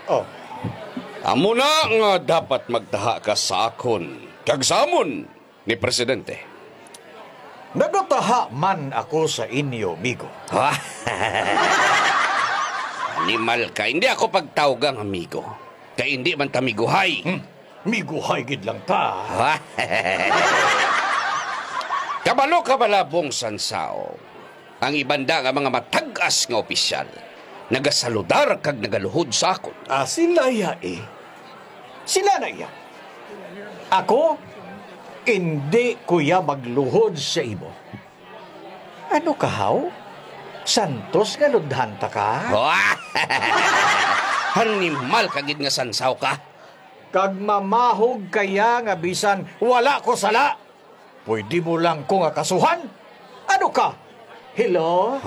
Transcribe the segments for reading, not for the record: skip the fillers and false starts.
Oh, Amo na nga dapat magtaha ka sa akon. Kag sa amon ni Presidente. nagataha man ako sa inyo, amigo. Ha? Animal ka. Hindi ako pagtawgang amigo. Kaya hindi man tamiguhay. Migo gid lang ta. Ha? Kabalo kabalabong sansao. Ang ibanda nga mga matag-as nga opisyal. Nagasaludar kag nagaluhod sa akon. Sila ya eh. Sila na iya. Ako, hindi kuya magluhod sa imo. Ano kahaw? Santos nga ludhanta ka? Animal kagid nga sansaw ka. Kag mamahog kaya nga bisan wala ko sala. Pwede mo lang ko nga kasuhan? Ano ka? Hello?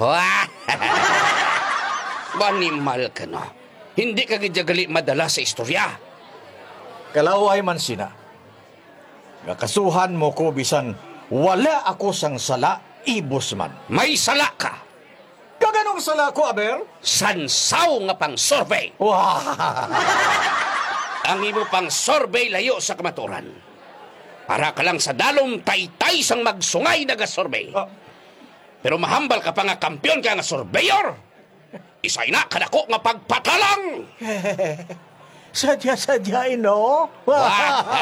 Animal ka no. Hindi ka gidyagali madala sa istorya. Kalaway man sina. Nga kasuhan mo ko bisan wala ako sang sala, ibos man. May sala ka. Kaganong sala ko, Aber? Sansaw nga pang survey. Wow! Ang imo pang survey layo sa kamaturan. Para ka lang sa dalom taytay sang magsungay naga survey. Pero mahambal ka pa nga kampiyon ka nga surveyor. Isay na kadako nga pagpatalang. Sadya-sadya, no?